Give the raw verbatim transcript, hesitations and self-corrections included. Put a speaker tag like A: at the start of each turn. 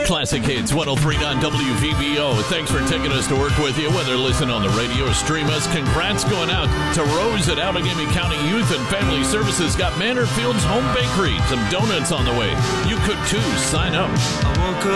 A: Classic Hits one oh three point nine W V B O. Thanks for taking us to work with you, whether listen on the radio or stream us. Congrats going out to Rose at Allegheny County Youth and Family Services. Got Manor Fields Home Bakery. Some donuts on the way. You could too. Sign up.
B: I woke